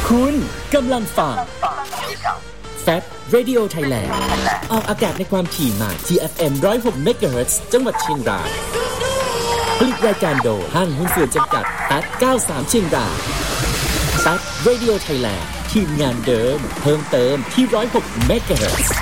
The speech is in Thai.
คุณกำลังฟัง Fat Radio Thailand ออกอากาศในความถี่ใหม่ TFM 106 MHz จังหวัดเชียงรายผลิตรายการโดยห้างหุ้นส่วนจำกัด FAT 93 เชียงราย Fat Radio Thailand ทีมงานเดิมเพิ่มเติมที่106 MHz